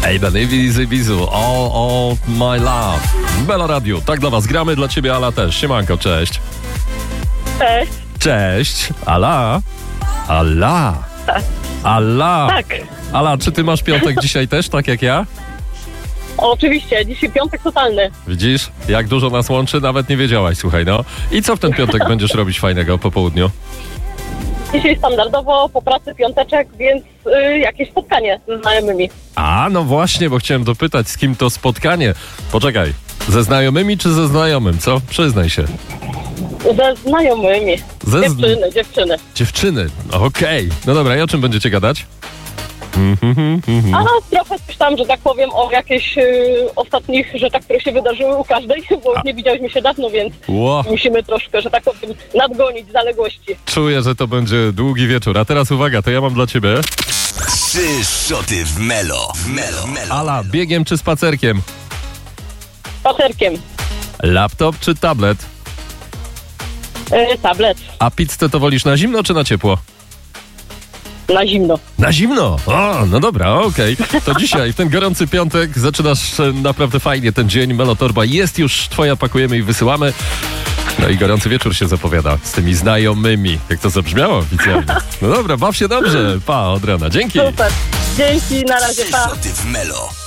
Baby, easy, bizu, all my love. Melo Radio, tak dla was gramy, dla ciebie Ala też. Siemanko, cześć. Cześć. Cześć. Ala. Tak. Ala. Tak. Ala, czy ty masz piątek dzisiaj też, tak jak ja? Oczywiście, dzisiaj piątek totalny. Widzisz, jak dużo nas łączy, nawet nie wiedziałaś, słuchaj, no. I co w ten piątek będziesz robić fajnego po południu? Dzisiaj standardowo po pracy piąteczek, więc jakieś spotkanie ze znajomymi. A, no właśnie, bo chciałem dopytać, z kim to spotkanie. Poczekaj, ze znajomymi czy ze znajomym, co? Przyznaj się. Ze znajomymi. Dziewczyny. Dziewczyny, okej. No dobra, i o czym będziecie gadać? A trochę coś tam, że tak powiem, o jakichś ostatnich rzeczach, które się wydarzyły u każdej, bo już nie widziałyśmy się dawno, więc musimy troszkę, że tak powiem, nadgonić zaległości. Czuję, że to będzie długi wieczór. A teraz uwaga, to ja mam dla ciebie 3 szoty w Melo. Ala, biegiem czy spacerkiem? Spacerkiem. Laptop czy tablet? Tablet. A pizzę to wolisz na zimno czy na ciepło? Na zimno. Na zimno? O, no dobra, okej. To dzisiaj, w ten gorący piątek, zaczynasz naprawdę fajnie ten dzień. Melotorba jest już twoja, pakujemy i wysyłamy. No i gorący wieczór się zapowiada z tymi znajomymi. Jak to zabrzmiało oficjalnie. No dobra, baw się dobrze. Pa, od rana. Dzięki. Super. Dzięki, na razie, pa. 3 szoty w Melo.